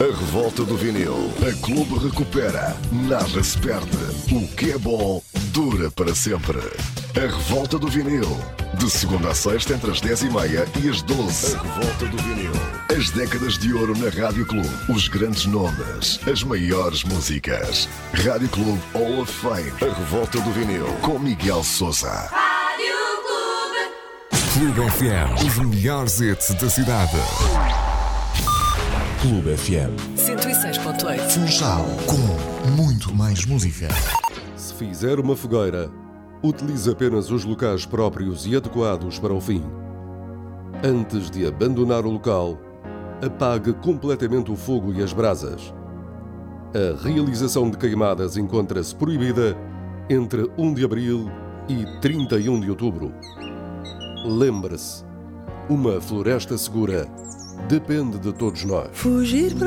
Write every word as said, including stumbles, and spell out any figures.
A revolta do vinil. A Clube recupera. Nada se perde. O que é bom dura para sempre. A revolta do vinil. De segunda a sexta, entre as dez e meia e as doze. A revolta do vinil. As décadas de ouro na Rádio Clube. Os grandes nomes. As maiores músicas. Rádio Clube Hall of Fame. A revolta do vinil. Com Miguel Sousa. Rádio Clube. Clube F M. Os melhores hits da cidade. Clube F M. cento e seis ponto oito. Funchal. Com muito mais música. Se fizer uma fogueira, utilize apenas os locais próprios e adequados para o fim. Antes de abandonar o local, apague completamente o fogo e as brasas. A realização de queimadas encontra-se proibida entre um de abril e trinta e um de outubro. Lembre-se, uma floresta segura depende de todos nós. Fugir